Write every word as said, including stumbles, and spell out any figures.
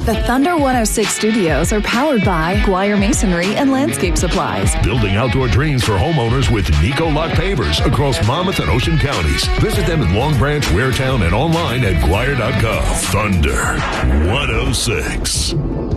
The Thunder one oh six studios are powered by Guire Masonry and Landscape Supplies. Building outdoor dreams for homeowners with Nico Lock Pavers across Monmouth and Ocean counties. Visit them in Long Branch, Waretown, and online at Guire dot com. Thunder one oh six.